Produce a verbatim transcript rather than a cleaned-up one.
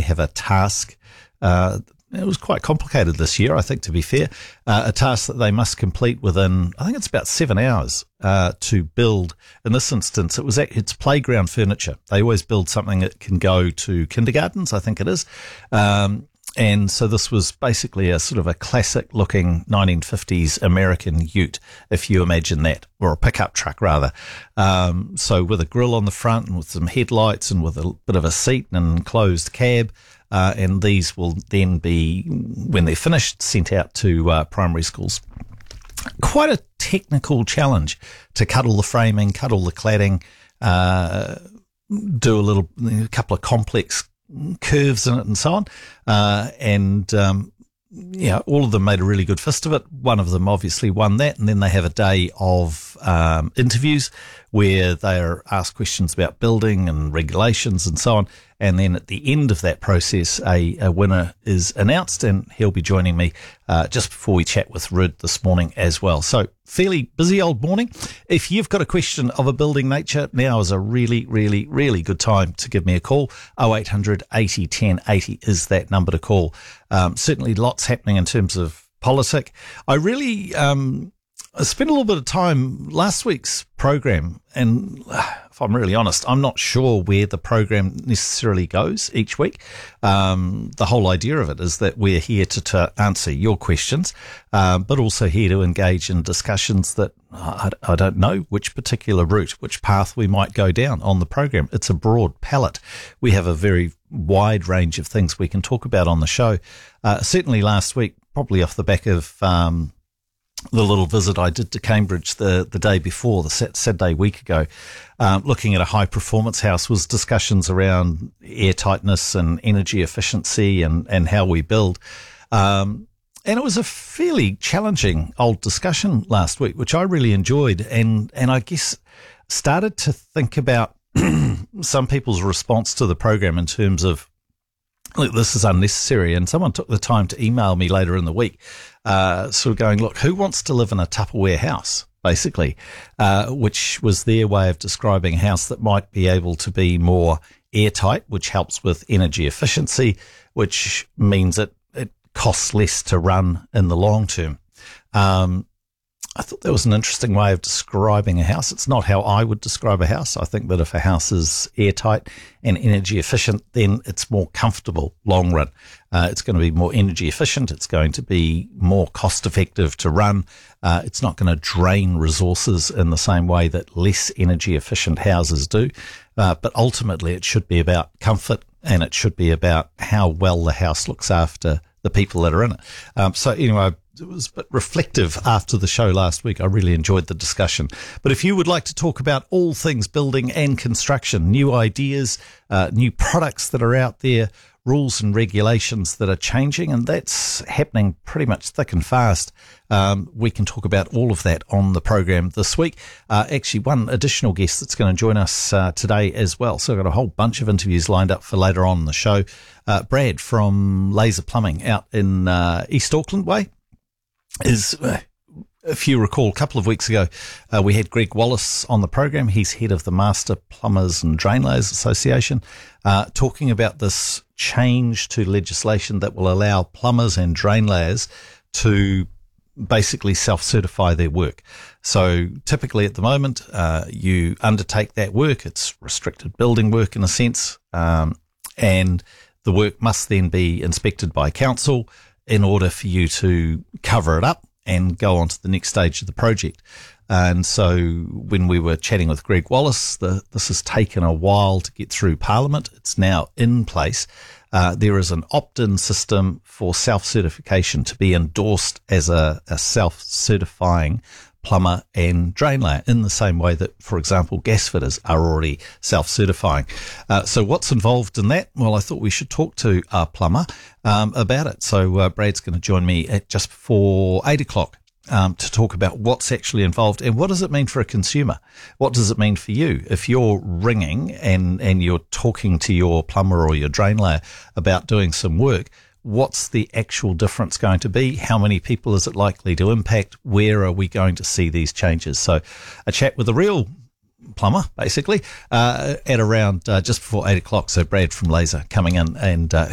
have a task. Uh, it was quite complicated this year, I think, to be fair. Uh, a task that they must complete within, I think it's about seven hours uh, to build. In this instance, it was it's playground furniture. They always build something that can go to kindergartens, I think it is. Um, And so this was basically a sort of a classic looking nineteen fifties American ute, if you imagine that, or a pickup truck rather. Um, so with a grille on the front and with some headlights and with a bit of a seat and an enclosed cab. Uh, and these will then be, when they're finished, sent out to uh, primary schools. Quite a technical challenge to cut all the framing, cut all the cladding, uh, do a little, a couple of complex curves in it and so on. Uh, and, um, yeah, all of them made a really good fist of it. One of them obviously won that. And then they have a day of um, interviews where they are asked questions about building and regulations and so on. And then at the end of that process, a, a winner is announced, and he'll be joining me uh, just before we chat with Ruud this morning as well. So fairly busy old morning. If you've got a question of a building nature, now is a really, really, really good time to give me a call. oh eight hundred eighty ten eighty is that number to call. Um, certainly lots happening in terms of politic. I really um, I spent a little bit of time last week's program, and if I'm really honest, I'm not sure where the program necessarily goes each week. Um, the whole idea of it is that we're here to, to answer your questions, um, but also here to engage in discussions that I, I don't know which particular route, which path we might go down on the program. It's a broad palette. We have a very wide range of things we can talk about on the show. Uh, certainly last week, probably off the back of um, the little visit I did to Cambridge the, the day before, the Saturday week ago, um, looking at a high performance house, was discussions around airtightness and energy efficiency and, and how we build. Um, and it was a fairly challenging old discussion last week, which I really enjoyed. And, and I guess started to think about some people's response to the program in terms of, look, this is unnecessary. And someone took the time to email me later in the week, uh, sort of going, look, who wants to live in a Tupperware house, basically, uh, which was their way of describing a house that might be able to be more airtight, which helps with energy efficiency, which means it, it costs less to run in the long term. Um, I thought that was an interesting way of describing a house. It's not how I would describe a house. I think that if a house is airtight and energy efficient, then it's more comfortable long run. Uh, it's going to be more energy efficient. It's going to be more cost effective to run. Uh, it's not going to drain resources in the same way that less energy efficient houses do. Uh, but ultimately it should be about comfort, and it should be about how well the house looks after the people that are in it. Um, so anyway, it was a bit reflective after the show last week. I really enjoyed the discussion. But if you would like to talk about all things building and construction, new ideas, uh, new products that are out there, rules and regulations that are changing, and that's happening pretty much thick and fast, um, we can talk about all of that on the program this week. Uh, actually, one additional guest that's going to join us uh, today as well. So I've got a whole bunch of interviews lined up for later on in the show. Uh, Brad from Laser Plumbing out in uh, East Auckland Way is, uh, if you recall, a couple of weeks ago, uh, we had Greg Wallace on the program. He's head of the Master Plumbers and Drain Layers Association, uh, talking about this change to legislation that will allow plumbers and drain layers to basically self-certify their work. So typically at the moment, uh, you undertake that work. It's restricted building work in a sense, um, and the work must then be inspected by council in order for you to cover it up and go on to the next stage of the project. And so when we were chatting with Greg Wallace, the, this has taken a while to get through Parliament. It's now in place. Uh, there is an opt-in system for self-certification to be endorsed as a, a self-certifying plumber and drain layer, in the same way that, for example, gas fitters are already self-certifying. Uh, so what's involved in that? Well, I thought we should talk to our plumber um, about it. So uh, Brad's going to join me at just before eight o'clock um, to talk about what's actually involved and what does it mean for a consumer? What does it mean for you? If you're ringing and, and you're talking to your plumber or your drain layer about doing some work, what's the actual difference going to be? How many people is it likely to impact? Where are we going to see these changes? So a chat with a real plumber, basically, uh, at around uh, just before eight o'clock. So Brad from Laser coming in, and uh,